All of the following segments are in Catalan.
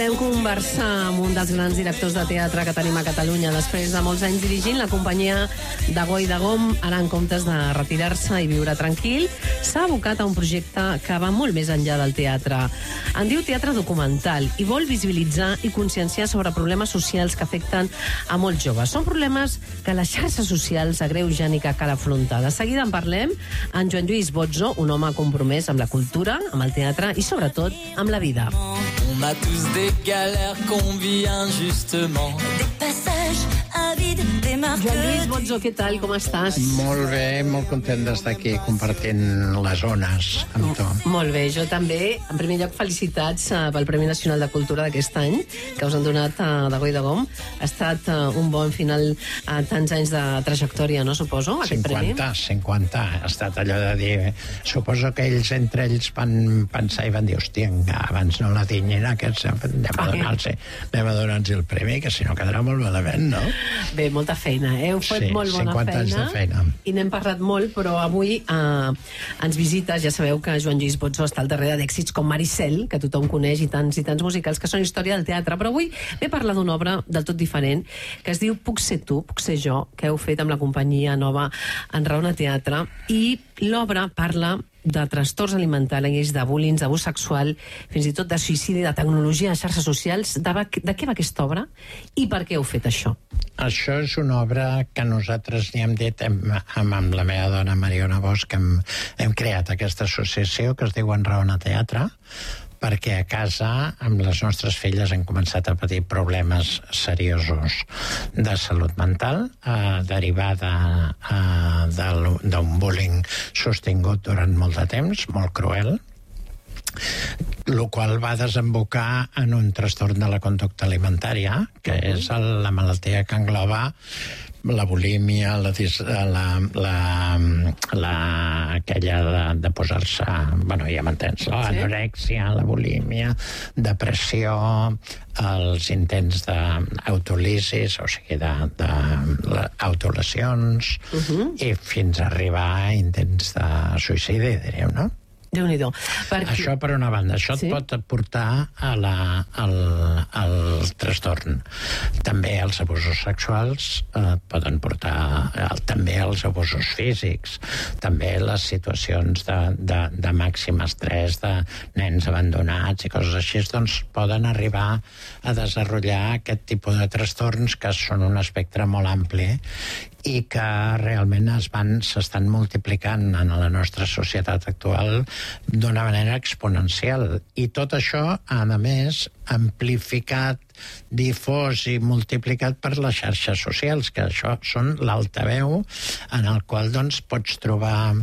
Vam conversar amb un dels grans directors de teatre que tenim a Catalunya després de molts anys dirigint la companyia de Goi de Gom. Ara, en comptes de retirar-se i viure tranquil, s'ha abocat a un projecte que va molt més enllà del teatre. En diu teatre documental i vol visibilitzar i conscienciar sobre problemes socials que afecten a molts joves. Són problemes que les xarxes socials agreugen i que cal afrontar. De seguida en parlem amb Joan Lluís Bozzo, un home compromès amb la cultura, amb el teatre i, sobretot, amb la vida. On a tous des galères qu'on vit injustement. Des passages avides, des marques... Joan Lluís Bozzo, què tal? Com estàs? Molt bé, molt content d'estar aquí compartint les ones amb tu. Molt bé, jo també. En primer lloc, felicitats pel Premi Nacional de Cultura d'aquest any, que us han donat de Goi de Gom. Ha estat un bon final a tants anys de trajectòria, no, suposo, aquest premi? 50. Ha estat allò de dir... Suposo que entre ells van pensar i van dir, hòstia, abans no la tinguin aquests, anem a donar-los el premi, que si no quedarà molt malament, no? Bé, molta feina. Heu fet molt bona 50 anys de feina. I n'hem parlat molt, però avui ens visites. Ja sabeu que Joan Lluís Bozzo està al darrere d'èxits com Maricel, que tothom coneix, i tants musicals que són història del teatre. Però avui ve a parlar d'una obra del tot diferent, que es diu Puc ser tu, puc ser jo, que heu fet amb la companyia nova Enraona Teatre, i l'obra parla de trastorns alimentaris, de bullying, d'abús sexual, fins i tot de suïcidi, de tecnologia, de xarxes socials. De què va aquesta obra i per què heu fet això? Això és una obra que nosaltres n'hi hem dit amb la meva dona Mariona Bosch, que hem creat aquesta associació que es diu Enraona Teatre, perquè a casa, amb les nostres filles, hem començat a patir problemes seriosos de salut mental, derivada d'un bullying sostingut durant molt de temps, molt cruel, el qual va desembocar en un trastorn de la conducta alimentària, que és la malaltia que engloba la bulímia, aquella de posar-se... Bueno, ja m'entens, l'anorèxia, la bulímia, depressió, els intents d'autolisis, o sigui, d'autolacions, i fins a arribar a intents de suïcidi, diríem, no? Déu-n'hi-do. Això per una banda. Això et pot portar al trastorn. També els abusos sexuals poden portar també els abusos físics, també les situacions de màxim estrès, de nens abandonats i coses així, doncs poden arribar a desenvolupar aquest tipus de trastorns, que són un espectre molt ampli i que realment s'estan multiplicant en la nostra societat actual d'una manera exponencial. I tot això, a més, amplificat, difós i multiplicat per les xarxes socials, que això són l'altaveu en el qual doncs, pots trobar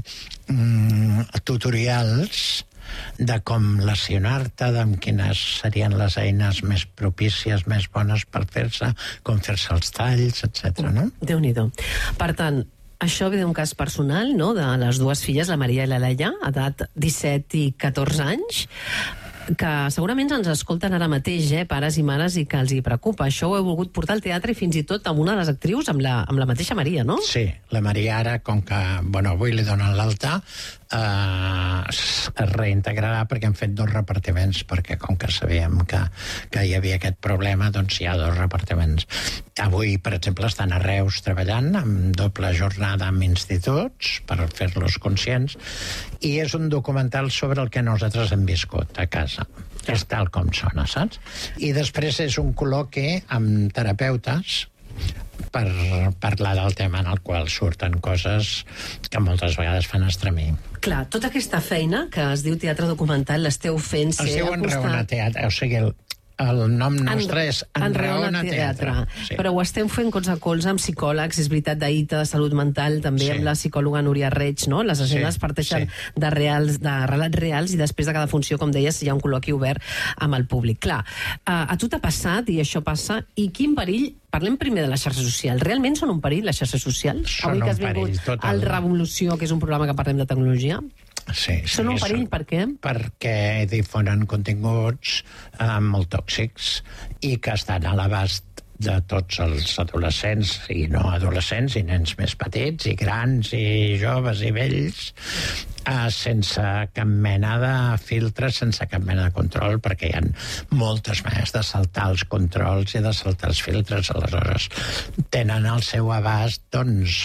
tutorials de com lesionar-te, de quines serien les eines més propícies, més bones per fer-se, com fer-se els talls, etc. No? Déu-n'hi-do. Per tant, això ve d'un cas personal, no?, de les dues filles, la Maria i la Leia, a edat 17 i 14 anys, que segurament ens escolten ara mateix, pares i mares, i que els hi preocupa. Això ho heu volgut portar al teatre i fins i tot amb una de les actrius, amb la mateixa Maria, no? Sí, la Maria ara, com que avui li donen l'alta, es reintegrarà perquè han fet 2 repartiments, perquè com que sabíem que hi havia aquest problema, doncs hi ha 2 repartiments. Avui, per exemple, estan a Reus treballant amb doble jornada amb instituts per fer-los conscients, i és un documental sobre el que nosaltres hem viscut a casa. És tal com sona, saps? I després és un col·loqui amb terapeutes per parlar del tema en el qual surten coses que moltes vegades fan estremir. Clar, tota aquesta feina que es diu teatre documental l'esteu fent es diu Enraona Teatre, o sigui, el nom nostre és Enraona Teatre. Sí. Però ho estem fent colze a colze amb psicòlegs, és veritat, d'ITA, de salut mental, també amb la psicòloga Núria Reig, no? Les escenes parteixen de relats reals, i després de cada funció, com deies, hi ha un col·loqui obert amb el públic. Clar, a tu t'ha passat, i això passa, i quin perill... Parlem primer de les xarxes socials. Realment són un perill, les xarxes socials? Són un perill total. Al Revolució, que és un programa que parlem de tecnologia? Sí, són un perill, per què? Perquè difonen continguts molt tòxics i que estan a l'abast de tots els adolescents i no adolescents, i nens més petits, i grans, i joves, i vells, sense cap mena de filtre, sense cap mena de control, perquè hi ha moltes maneres de saltar els controls i de saltar els filtres. Aleshores, tenen al seu abast, doncs,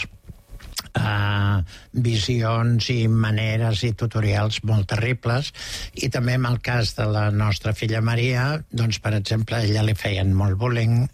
visions i maneres i tutorials molt terribles, i també en el cas de la nostra filla Maria, doncs, per exemple, a ella li feien molt bullying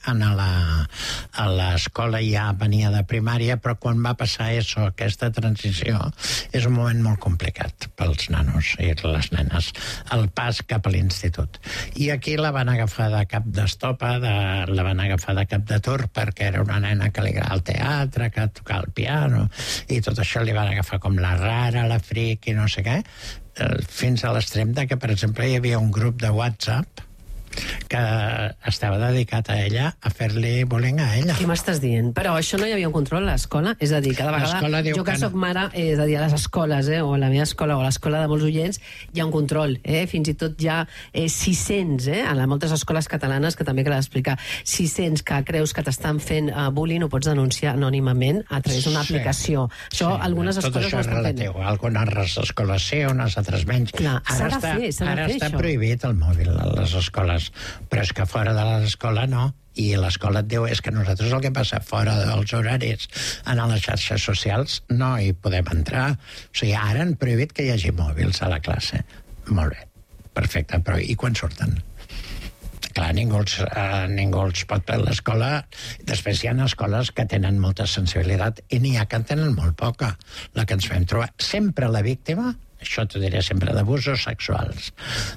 a l'escola, ja venia de primària, però quan va passar això, aquesta transició, és un moment molt complicat pels nanos i les nenes, el pas cap a l'institut. I aquí la van agafar de cap d'estopa, la van agafar de cap de turc, perquè era una nena que li agrada el teatre, que tocava el piano, i tot això li van agafar com la rara, la fric i no sé què, fins a l'extrem de que, per exemple, hi havia un grup de WhatsApp que estava dedicat a ella, a fer-li bullying a ella. Què m'estàs dient? Però això no hi havia un control a l'escola? És a dir, cada vegada, jo que soc mare, és a dir, a les escoles, o a la meva escola, o a l'escola de molts oients, hi ha un control, fins i tot hi ha 600, en moltes escoles catalanes, que també cal explicar, 600 que creus que t'estan fent bullying, ho pots denunciar anònimament a través d'una aplicació. Això, algunes escoles ho estan fent. Algunes escoles sí, unes altres menys. Clar, s'ha de fer Ara està això. prohibit el mòbil a les escoles, però és que fora de l'escola no, i l'escola et diu és que nosaltres el que passa fora dels horaris en les xarxes socials no hi podem entrar. O sigui, ara han prohibit que hi hagi mòbils a la classe. Molt bé, perfecte, però i quan surten? Clar, ningú els pot per l'escola. Després hi ha escoles que tenen molta sensibilitat i n'hi ha que en tenen molt poca. La que ens vam trobar, sempre la víctima, això t'ho diré sempre, d'abusos sexuals,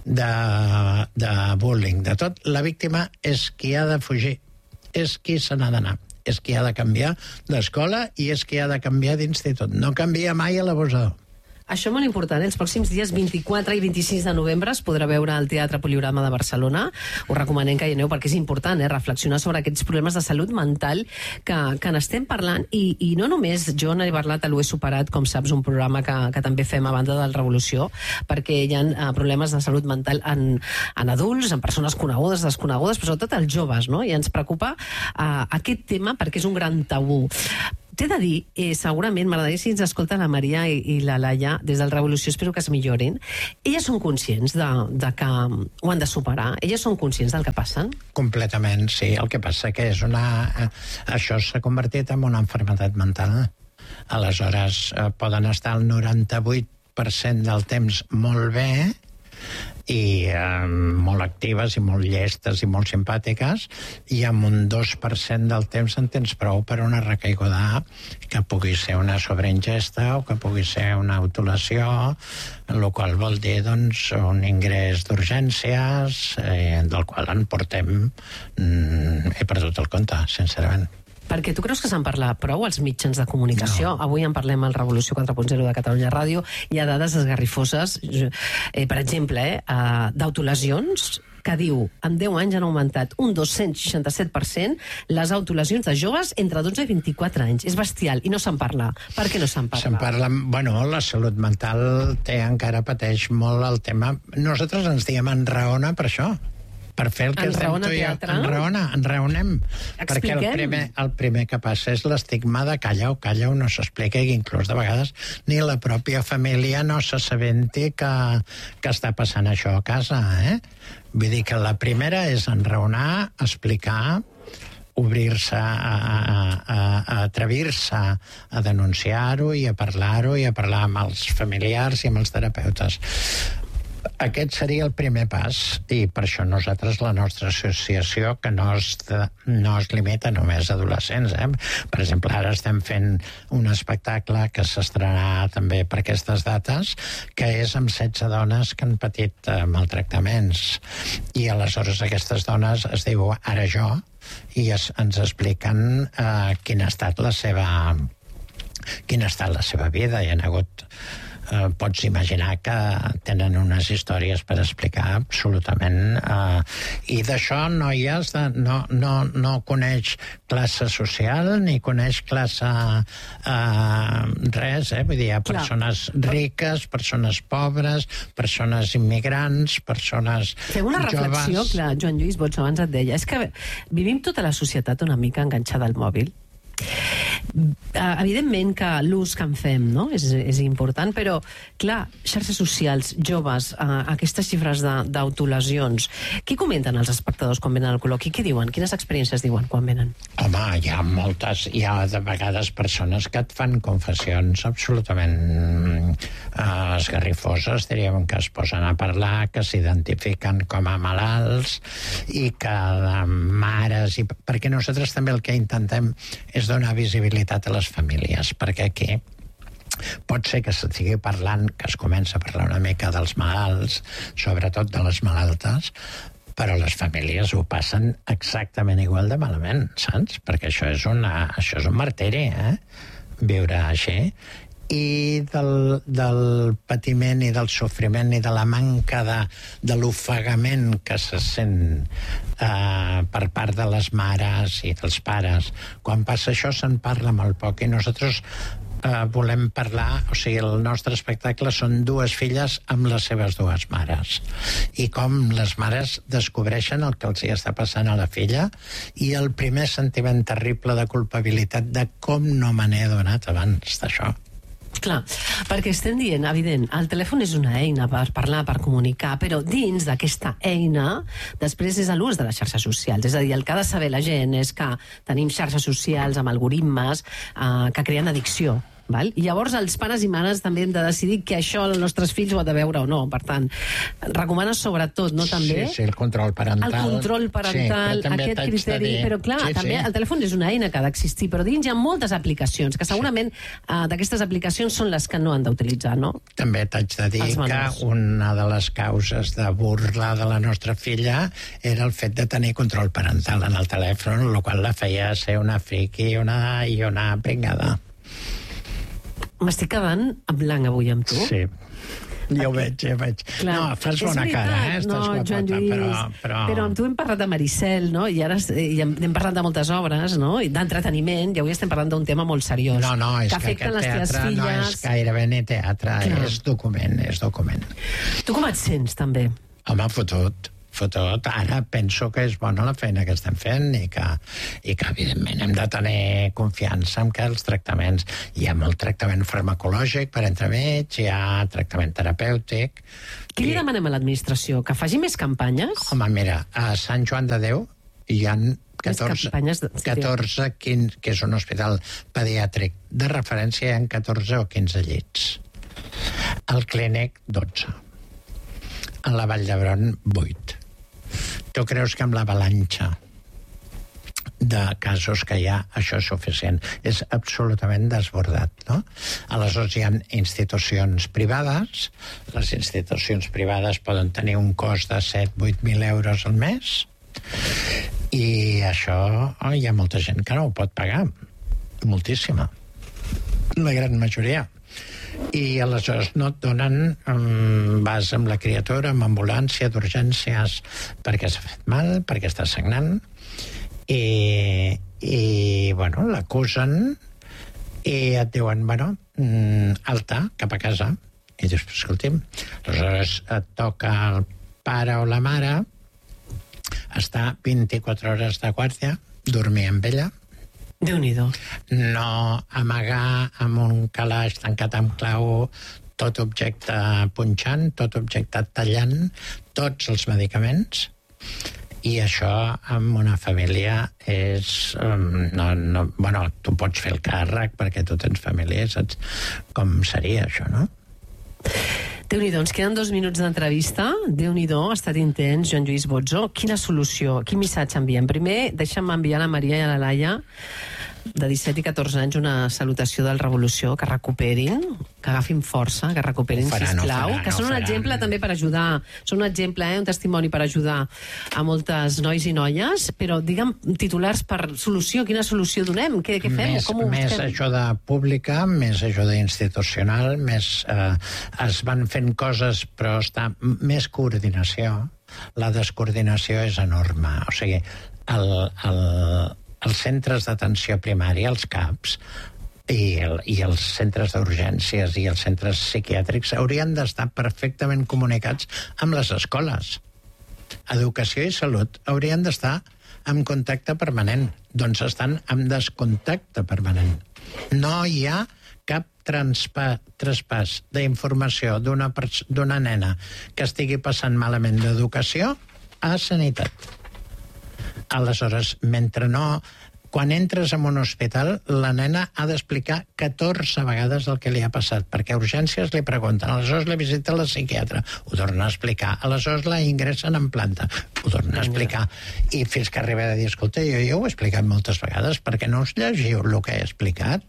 de bullying, de tot, la víctima és qui ha de fugir, és qui se n'ha d'anar, és qui ha de canviar d'escola i és qui ha de canviar d'institut. No canvia mai l'abusador. Això molt important, els pròxims dies 24 i 26 de novembre es podrà veure al Teatre Poliorama de Barcelona. Us recomanem que hi aneu perquè és important reflexionar sobre aquests problemes de salut mental que n'estem parlant i no només jo n'he parlat a l'Ho he superat, com saps, un programa que també fem a banda del Revolució, perquè hi ha problemes de salut mental en adults, en persones conegudes, desconegudes, però sobretot els joves, no? I ens preocupa aquest tema perquè és un gran tabú. T'he de dir, segurament, m'agradaria si ens escolta la Maria i la Laia des del Revolució, espero que es millorin. Elles són conscients de que ho han de superar? Elles són conscients del que passen? Completament, sí. El que passa que això s'ha convertit en una malaltia mental. Aleshores, poden estar el 98% del temps molt bé i molt actives i molt llestes i molt simpàtiques, i amb un 2% del temps en tens prou per una recaiguda que pugui ser una sobreingesta o que pugui ser una autolesió, el qual vol dir, doncs, un ingrés d'urgències del qual en portem, he perdut el compte, sincerament. Perquè tu creus que se'n parla prou als mitjans de comunicació? No. Avui en parlem al Revolució 4.0 de Catalunya Ràdio. Hi ha dades esgarrifoses, per exemple, d'autolesions, que diu, en 10 anys han augmentat un 267% les autolesions de joves entre 12 i 24 anys. És bestial, i no se'n parla. Per què no se'n parla? Se'n parla, la salut mental encara pateix molt el tema. Nosaltres ens diem enraona per això, per fer el que Enraona teatre? Enraonem. Expliquem. Perquè el primer que passa és l'estigma de calla-ho, no s'explica, i inclús de vegades ni la pròpia família no s'assabenti que està passant això a casa, Vull dir que la primera és enraonar, explicar, obrir-se, atrevir-se a denunciar-ho i a parlar-ho i a parlar amb els familiars i amb els terapeutes. Aquest seria el primer pas, i per això nosaltres, la nostra associació, que no es limita només a adolescents. Per exemple, ara estem fent un espectacle que s'estrenarà també per aquestes dates, que és amb 16 dones que han patit maltractaments. I aleshores aquestes dones es diu Ara jo, i ens expliquen quina ha estat la seva vida. Hi ha hagut pots imaginar que tenen unes històries per explicar absolutament. I d'això noies no coneix classe social ni coneix classe res, vull dir, hi ha persones riques, persones pobres, persones immigrants, persones joves... Fem una reflexió, clar, Joan Lluís Boig abans et deia, és que vivim tota la societat una mica enganxada al mòbil. Evidentment que l'ús que en fem, no? és important, però clar, xarxes socials, joves, aquestes xifres d'autolesions, què comenten els espectadors quan venen al col·loqui? Què diuen? Quines experiències diuen quan venen? Home, hi ha de vegades persones que et fan confessions absolutament esgarrifoses, diríem, que es posen a parlar, que s'identifiquen com a malalts i que mares... Perquè nosaltres també el que intentem és donar visibilitat a les famílies, perquè aquí pot ser que s'estigui parlant, que es comença a parlar una mica dels malalts, sobretot de les malaltes, però les famílies ho passen exactament igual de malament, saps? Perquè això és un martiri, viure així. I del patiment i del sofriment i de la manca de l'ofegament que se sent per part de les mares i dels pares. Quan passa això se'n parla molt poc i nosaltres volem parlar, o sigui, el nostre espectacle són dues filles amb les seves dues mares i com les mares descobreixen el que els hi està passant a la filla i el primer sentiment terrible de culpabilitat de com no me n'he adonat abans d'això. Clar, perquè estem dient, evident, el telèfon és una eina per parlar, per comunicar, però dins d'aquesta eina després és l'ús de les xarxes socials. És a dir, el que ha de saber la gent és que tenim xarxes socials amb algoritmes que creen addicció. Val? I llavors els pares i mares també hem de decidir que això els nostres fills ho ha de veure o no. Per tant, recomanes sobretot, no, també? Sí, el control parental. El control parental, aquest criteri... Però clar, també el telèfon és una eina que ha d'existir, però dins hi ha moltes aplicacions, que segurament d'aquestes aplicacions són les que no han d'utilitzar, no? També t'haig de dir que una de les causes de burla de la nostra filla era el fet de tenir control parental en el telèfon, el qual la feia ser una friqui i una pringada. M'estic quedant en blanc avui amb tu. Sí, ja ho veig. Clar, no, fas bona cara, estàs guapota, Joan Lluís, però amb tu hem parlat de Maricel, no? I ara hem parlat de moltes obres, no? I d'entreteniment, i avui estem parlant d'un tema molt seriós. No, és que aquest teatre no és gairebé ni teatre, és document. Tu com et sents, també? Home, fotut. Ara penso que és bona la feina que estem fent i que evidentment hem de tenir confiança en que els tractaments... Hi ha molt tractament farmacològic per entremig, hi ha tractament terapèutic... Què li demanem a l'administració? Que faci més campanyes? Home, mira, a Sant Joan de Déu hi ha 14, que és un hospital pediàtric de referència, hi ha 14 o 15 llits. Al Clínic, 12. A la Vall d'Hebron, 8. Tu creus que amb l'avalanxa de casos que hi ha, això és suficient? És absolutament desbordat, no? Aleshores hi ha institucions privades. Les institucions privades poden tenir un cost de 7-8.000 euros al mes i això hi ha molta gent que no ho pot pagar. Moltíssima. La gran majoria. I aleshores no et donen, vas amb la criatura, amb ambulància d'urgències perquè s'ha fet mal, perquè està sagnant i bueno, l'acusen i et diuen, bueno, alta, cap a casa. I dius, escolti'm, aleshores et toca el pare o la mare estar 24 hores de guàrdia, dormir amb ella, Déu-n'hi-do. No amagar amb un calaix tancat amb clau tot objecte punxant, tot objecte tallant, tots els medicaments. I això amb una família és... bueno, tu pots fer el càrrec perquè tu tens família, saps com seria això, no? Déu-n'hi-do, ens queden 2 minuts d'entrevista. Déu-n'hi-do, ha estat intens, Joan Lluís Bozzo. Quina solució, quin missatge enviem? Primer, deixa'm enviar a la Maria i a la Laia de 17 i 14 anys una salutació del Revolució, que recuperin, que agafin força, que recuperin, sisplau, que són un exemple també per ajudar, són un exemple, un testimoni per ajudar a moltes nois i noies, però digue'm titulars per solució, quina solució donem? Què fem? Més ajuda pública, més ajuda institucional, més es van fent coses, però està més coordinació. La descoordinació és enorme. O sigui, els centres d'atenció primària, els CAPs, i els centres d'urgències i els centres psiquiàtrics haurien d'estar perfectament comunicats amb les escoles. Educació i salut haurien d'estar en contacte permanent. Doncs estan en descontacte permanent. No hi ha cap traspàs d'informació d'una nena que estigui passant malament d'educació a sanitat. Aleshores, quan entres en un hospital, la nena ha d'explicar 14 vegades el que li ha passat, perquè a urgències li pregunten, aleshores la visita a la psiquiatra, ho torna a explicar, aleshores la ingressen en planta, ho torna a explicar, i fins que arriba a dir, escolta, jo ho he explicat moltes vegades, perquè no us llegiu el que he explicat?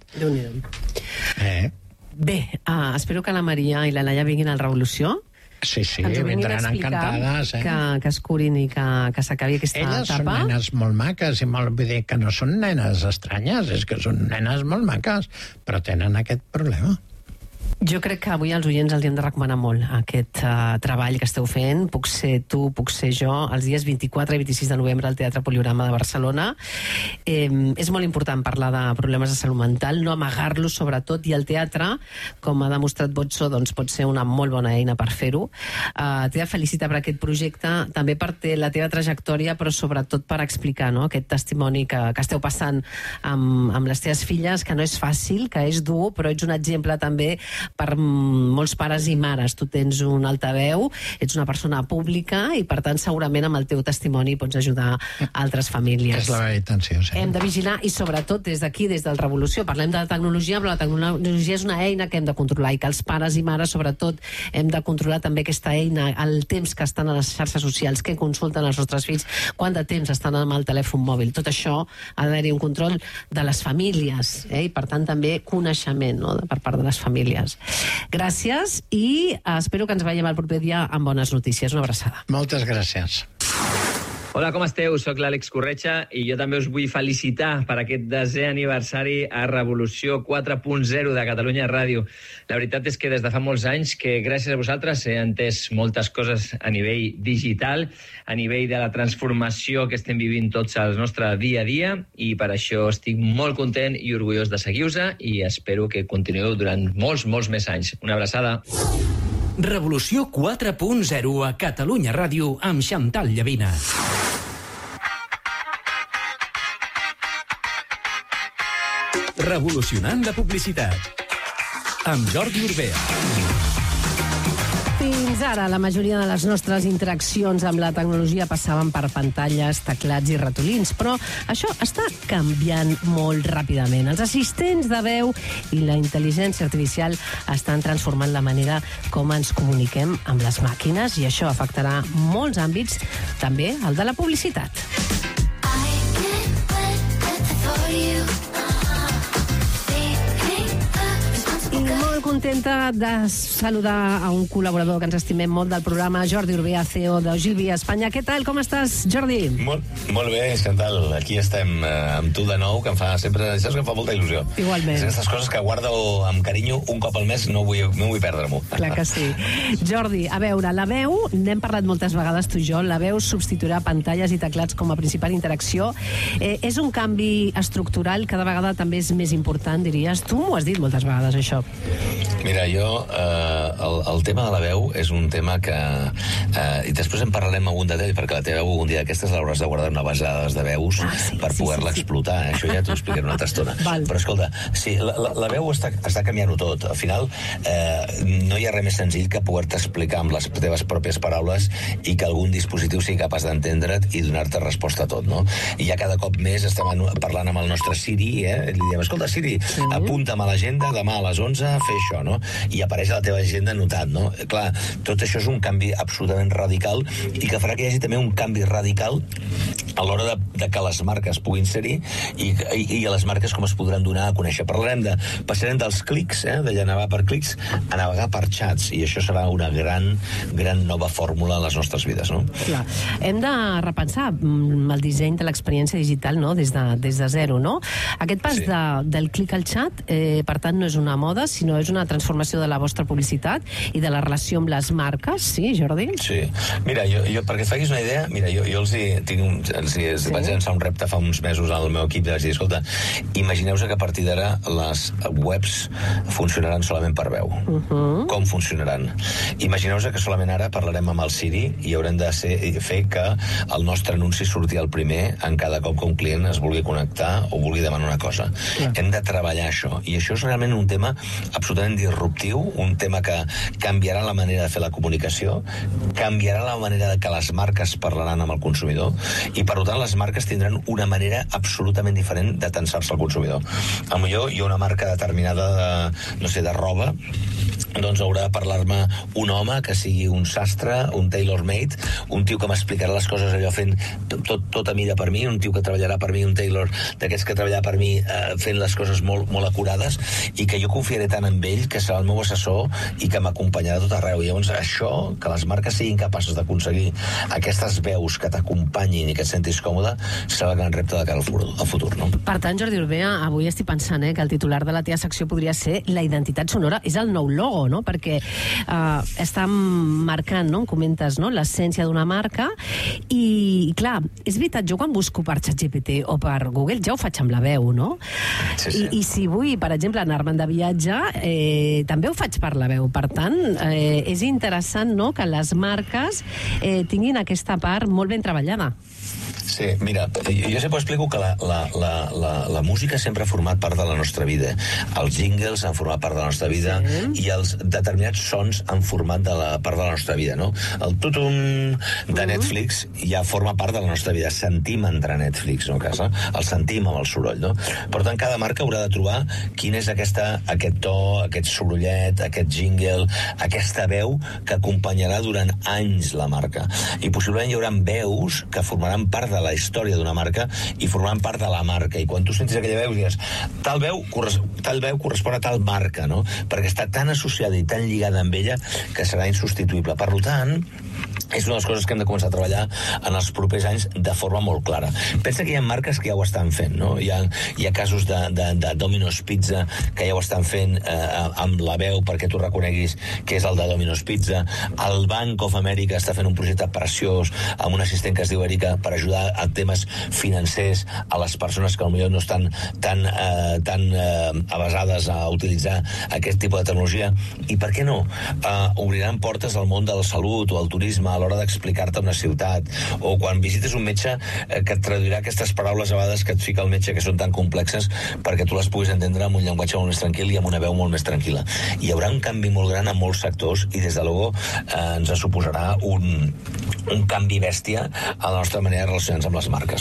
Bé, espero que la Maria i la Laia vinguin al Revolució. Sí, vindran encantades. Que es curin i que s'acabi aquesta etapa. Elles són nenes molt maques, i vull dir que no són nenes estranyes, és que són nenes molt maques, però tenen aquest problema. Jo crec que avui als oients els hem de recomanar molt aquest treball que esteu fent. Puc ser tu, puc ser jo, els dies 24 i 26 de novembre al Teatre Poliorama de Barcelona. És molt important parlar de problemes de salut mental, no amagar-los sobretot, i el teatre, com ha demostrat Botso, doncs pot ser una molt bona eina per fer-ho. T'he de felicitar per aquest projecte, també per la teva trajectòria, però sobretot per explicar aquest testimoni que esteu passant amb les teves filles, que no és fàcil, que és dur, però ets un exemple també per molts pares i mares. Tu tens un altaveu, ets una persona pública i, per tant, segurament amb el teu testimoni pots ajudar altres famílies. És la meva intenció, sí. Hem de vigilar i, sobretot, des d'aquí, des del Revolució, parlem de la tecnologia, però la tecnologia és una eina que hem de controlar i que els pares i mares, sobretot, hem de controlar també aquesta eina, el temps que estan a les xarxes socials, què consulten els nostres fills, quant de temps estan amb el telèfon mòbil. Tot això ha d'haver-hi un control de les famílies, i, per tant, també coneixement per part de les famílies. Gràcies i espero que ens veiem el proper dia amb bones notícies. Una abraçada. Moltes gràcies. Hola, com esteu? Soc l'Àlex Corretja i jo també us vull felicitar per aquest 10è aniversari a Revolució 4.0 de Catalunya Ràdio. La veritat és que des de fa molts anys que gràcies a vosaltres he entès moltes coses a nivell digital, a nivell de la transformació que estem vivint tots al nostre dia a dia, i per això estic molt content i orgullós de seguir-vos i espero que continueu durant molts més anys. Una abraçada. Revolució 4.0 a Catalunya Ràdio amb Xantal Llavina. Revolucionant la publicitat amb Jordi Urbea. Fins ara, la majoria de les nostres interaccions amb la tecnologia passaven per pantalles, teclats i ratolins, però això està canviant molt ràpidament. Els assistents de veu i la intel·ligència artificial estan transformant la manera com ens comuniquem amb les màquines, i això afectarà molts àmbits, també el de la publicitat. Contenta de saludar a un col·laborador que ens estimem molt del programa, Jordi Urbea, CEO d'Ogilvy Espanya. Què tal, com estàs, Jordi? Molt bé, Chantal. Aquí estem amb tu de nou, que em fa sempre... Saps que em fa molta il·lusió. Igualment. És aquestes coses que guardo amb carinyo un cop al mes, no vull perdre-m'ho. Clar que sí. Jordi, a veure, la veu, n'hem parlat moltes vegades tu i jo, la veu substituirà pantalles i teclats com a principal interacció. És un canvi estructural, cada vegada també és més important, diries. Tu m'ho has dit moltes vegades, això. Mira, jo, el tema de la veu és un tema que... I després en parlarem algun detall, perquè la teva veu un dia d'aquestes l'hauràs de guardar una base de dades de veus per poder-la explotar. Això ja t'ho explicaré una altra estona. Però escolta, sí, la veu està canviant-ho tot. Al final, no hi ha res més senzill que poder-te explicar amb les teves pròpies paraules i que algun dispositiu sigui capaç d'entendre't i donar-te resposta a tot, no? I ja cada cop més estem parlant amb el nostre Siri, li diem, escolta, Siri, apunta'm a l'agenda demà a les 11 fer fer això, no? I apareix a la teva agenda anotat, no? Clar, tot això és un canvi absolutament radical i que farà que hi hagi també un canvi radical a l'hora de que les marques puguin ser-hi i a les marques com es podran donar a conèixer. Passarem dels clics, de navegar per clics, a navegar per xats, i això serà una gran nova fórmula en les nostres vides, no? Clar. Hem de repensar el disseny de l'experiència digital, no? Des de zero, no? Aquest pas del clic al xat, per tant, no és una moda, sinó és una transformació de la vostra publicitat i de la relació amb les marques, sí, Jordi? Sí. Mira, jo perquè et facis una idea, mira, jo vaig llançar un repte fa uns mesos al meu equip de dir, escolta, imagineu-vos que a partir d'ara les webs funcionaran solament per veu. Com funcionaran? Imagineu-vos que solament ara parlarem amb el Siri i haurem de fer que el nostre anunci surti el primer en cada cop que un client es vulgui connectar o vulgui demanar una cosa. Hem de treballar això, i això és realment un tema absolutament disruptiu, un tema que canviarà la manera de fer la comunicació, canviarà la manera de que les marques parlaran amb el consumidor, i per tant les marques tindran una manera absolutament diferent d'atensar-se al consumidor. A millor hi ha una marca determinada de roba, doncs haurà de parlar-me un home que sigui un sastre, un tailor-made, un tio que m'explicarà les coses allò fent tot a mida per mi, un tio que treballarà per mi, un tailor d'aquests que treballarà per mi fent les coses molt, molt acurades, i que jo confiaré tant en ell que serà el meu assessor i que m'acompanyarà a tot arreu. I llavors això, que les marques siguin capaces d'aconseguir aquestes veus que t'acompanyin i que et sentis còmode, serà el gran repte de cara al futur, no? Per tant, Jordi Urbea, avui estic pensant que el titular de la teva secció podria ser la identitat sonora, és el nou logo, no? Perquè estan marcant, no? Comentes, no? L'essència d'una marca, i clar, és veritat, jo quan busco per ChatGPT o per Google ja ho faig amb la veu, no? Sí. I si vull, per exemple, anar-me'n de viatge, també ho faig per la veu. Per tant, és interessant, no?, que les marques tinguin aquesta part molt ben treballada. Sí, mira, jo sempre explico que la música sempre ha format part de la nostra vida. Els jingles han format part de la nostra vida, i els determinats sons han format part de la nostra vida, no? El tutum de Netflix ja forma part de la nostra vida. Sentim entrar a Netflix, no, a casa? El sentim amb el soroll, no? Per tant, cada marca haurà de trobar quin és aquest to, aquest sorollet, aquest jingle, aquesta veu que acompanyarà durant anys la marca. I possiblement hi haurà veus que formaran part de la història d'una marca i formaran part de la marca, i quan tu sentis aquella veu diràs, tal veu correspon a tal marca, no? Perquè està tan associada i tan lligada amb ella que serà insubstituïble. Per tant, és una de les coses que hem de començar a treballar en els propers anys de forma molt clara. Pensa que hi ha marques que ja ho estan fent, no? Hi ha casos de Domino's Pizza que ja ho estan fent amb la veu perquè tu reconeguis que és el de Domino's Pizza. El Bank of America està fent un projecte preciós amb un assistent que es diu Erika per ajudar a temes financers a les persones que potser no estan tan avasades a utilitzar aquest tipus de tecnologia. I per què no? Obriran portes al món de la salut o al turisme a l'hora d'explicar-te una ciutat, o quan visites un metge que et traduirà aquestes paraules a vegades que et fica el metge que són tan complexes perquè tu les puguis entendre amb un llenguatge molt més tranquil i amb una veu molt més tranquil·la. Hi haurà un canvi molt gran en molts sectors i des de luego ens suposarà un canvi bèstia a la nostra manera de relacionar-nos amb les marques.